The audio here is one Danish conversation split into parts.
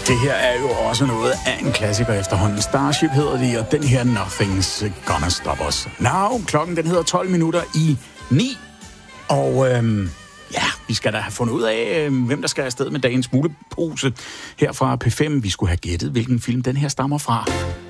Det her er jo også noget af en klassiker efterhånden. Starship hedder det, og den her Nothing's Gonna Stop Us Now. Klokken den hedder 12 minutter i 9. Og vi skal da have fundet ud af, hvem der skal afsted med dagens mulepose her fra P5. Vi skulle have gættet, hvilken film den her stammer fra.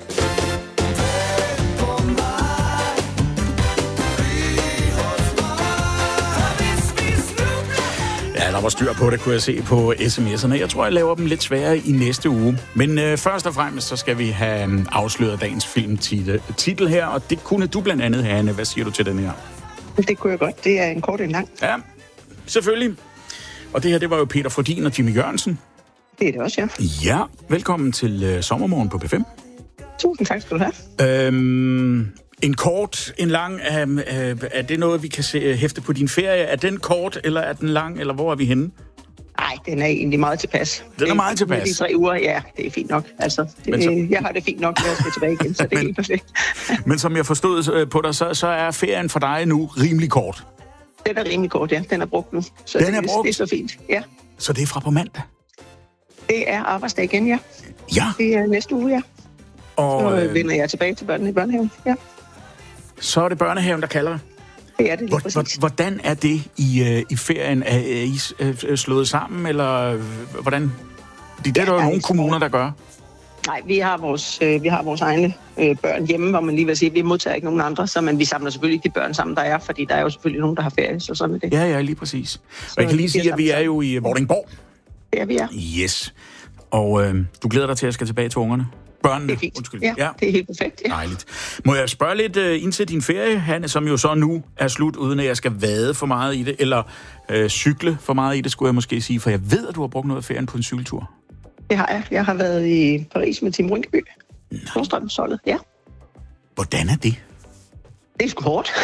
Ja, der var styr på det, kunne jeg se på sms'erne. Jeg tror, jeg laver dem lidt sværere i næste uge. Men først og fremmest, så skal vi have afsløret dagens filmtitel her, og det kunne du blandt andet, Hanne. Hvad siger du til den her? Det kunne jeg godt. Det er en kort og en lang. Ja, selvfølgelig. Og det her, det var jo Peter Frödin og Jimmy Jørgensen. Det er det også, ja. Ja, velkommen til Sommermorgen på P5. Tusind tak skal du have. En kort, en lang, er det noget, vi kan hæfte på din ferie? Er den kort, eller er den lang, eller hvor er vi henne? Nej, den er egentlig meget tilpas. Den er meget tilpas? De 3 uger, ja, det er fint nok. Altså, jeg har det fint nok, når jeg skal tilbage igen, så det er helt perfekt. Men som jeg forstod på dig, så er ferien for dig nu rimelig kort? Den er rimelig kort, ja. Den er brugt nu. Så den er brugt? Det er så fint, ja. Så det er fra på mandag? Det er arbejdsdag igen, ja. Ja? Det er næste uge, ja. Og så vender jeg tilbage til børnene i børnehaven, ja. Så er det børnehaven, der kalder? Det er det lige præcis. Hvordan er det i ferien? Er I slået sammen, eller hvordan? Det er der jo nogle kommuner, der gør. Nej, vi har vores egne børn hjemme, hvor man lige vil sige, vi modtager ikke nogen andre, men vi samler selvfølgelig ikke de børn sammen, der er, fordi der er jo selvfølgelig nogen, der har ferie, så sådan er det. Ja, lige præcis. Og jeg kan lige sige, at vi er jo i Vordingborg. Ja, vi er. Yes. Og du glæder dig til, at jeg skal tilbage til ungerne? Børnene. Det er fint. Undskyld. Ja, det er helt perfekt. Ja. Dejligt. Må jeg spørge lidt ind til din ferie, Hanne, som jo så nu er slut, uden at jeg skal vade for meget i det, eller cykle for meget i det, skulle jeg måske sige, for jeg ved, at du har brugt noget af ferien på en cykeltur. Det har jeg. Jeg har været i Paris med Tim Rynkeby. Storstrømsholdet, ja. Hvordan er det? Det er sgu hårdt.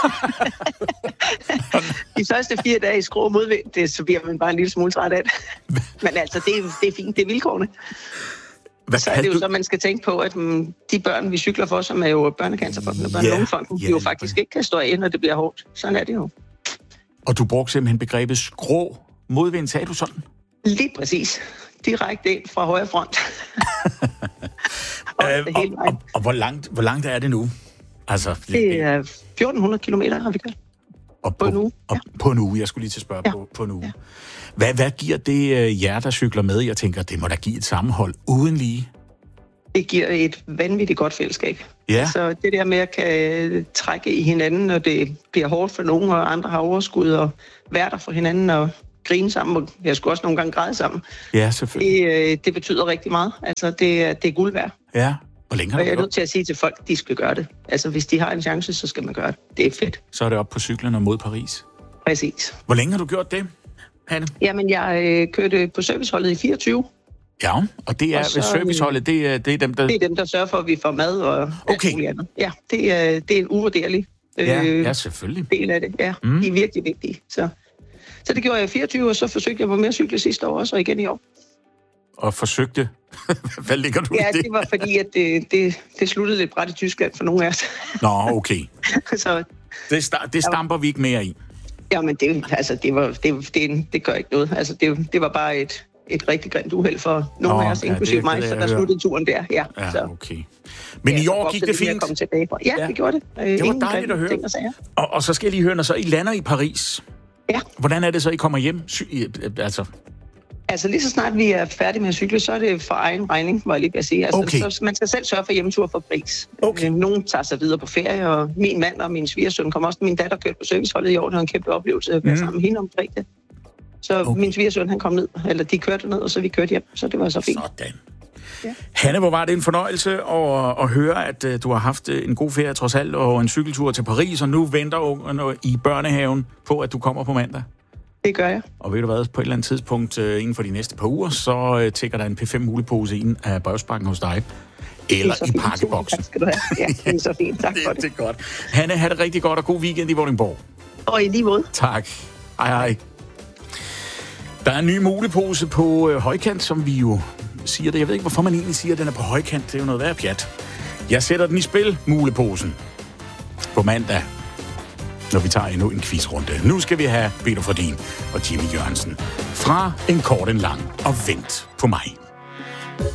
De første 4 dage i skrå modvind, så bliver man bare en lille smule træt af det. Men altså, det er fint. Det er vilkårene. Så er det jo så, man skal tænke på, at de børn, vi cykler for, som er jo Børnecancerfonden og Børne-Ungefonden, de jo faktisk ikke kan stå ind, når det bliver hårdt. Sådan er det jo. Og du brugte simpelthen begrebet skrå modvind, sagde du sådan? Lige præcis. Direkte ind fra højre front. Og hvor langt er det nu? Altså, det er 1400 kilometer, har vi kørt. Og på en uge. Og på en uge, jeg skulle lige til at spørge på en uge. Ja. Hvad giver det jer, der cykler med? Jeg tænker, det må da give et sammenhold uden lige. Det giver et vanvittigt godt fællesskab. Ja. Så det der med at kan trække i hinanden, når det bliver hårdt for nogen, og andre har overskud, og være der for hinanden, og grine sammen, og jeg skulle også nogle gange græde sammen. Ja, selvfølgelig. Det betyder rigtig meget. Altså, det er guld værd. Ja. Hvor længe har du jeg er nødt til at sige til folk, at de skal gøre det. Altså, hvis de har en chance, så skal man gøre det. Det er fedt. Så er det op på cyklen og mod Paris. Præcis. Hvor længe har du gjort det, Hanne? Jamen, jeg kørte på serviceholdet i 24. Ja, og det er ved serviceholdet, det er dem, der... Det er dem, der sørger for, at vi får mad og alt muligt andet. Ja, det er en uvurderlig selvfølgelig. Del af det. Ja, de er virkelig vigtige. Så det gjorde jeg i 24, og så forsøgte jeg på mere cykle sidste år også, og igen i år. Og forsøgte? Hvad ligger du i det? Ja, det var fordi, at det sluttede lidt bræt i Tyskland for nogle af os. Nå, okay. Så, det stamper vi ikke mere i. Jamen, det gør ikke noget. Altså, det var bare et rigtig grimt uheld for nogle af os, inklusive mig, så der sluttede turen der. Ja, okay. Men i år gik det fint? Ja, det gjorde det. Det var dejligt at høre. Og så skal jeg lige høre, når så I lander i Paris, hvordan er det så, I kommer hjem? Altså lige så snart vi er færdige med at cykle, så er det for egen regning, må jeg lige sige. Altså, så man skal selv sørge for hjemmetur for pris. Okay. Nogen tager sig videre på ferie, og min mand og min svigersøn kommer også. Min datter kørte på serviceholdet i år, det var en kæmpe oplevelse at være sammen med hende omkring det. Så min svigersøn, han kom ned, eller de kørte ned, og så vi kørte hjem, så det var så fint. Sådan. Ja. Hanne, hvor var det en fornøjelse at høre, at du har haft en god ferie trods alt, og en cykeltur til Paris, og nu venter ungerne i børnehaven på, at du kommer på mandag. Det gør jeg. Og ved du hvad, på et eller andet tidspunkt inden for de næste par uger, så tækker der en P5-mulepose ind af brevsprækken hos dig. Eller i pakkeboksen. Tak skal du have. Ja, det er så fint. Tak for det. Det er godt. Hanne, have det rigtig godt, og god weekend i Vordingborg. Og i lige måde. Tak. Hej. Der er en ny mulepose på højkant, som vi jo siger det. Jeg ved ikke, hvorfor man egentlig siger, at den er på højkant. Det er jo noget værd pjat. Jeg sætter den i spil, muleposen, på mandag, når vi tager endnu en quizrunde. Nu skal vi have Peter Frödin og Jimmy Jørgensen fra En kort en lang og vent på mig.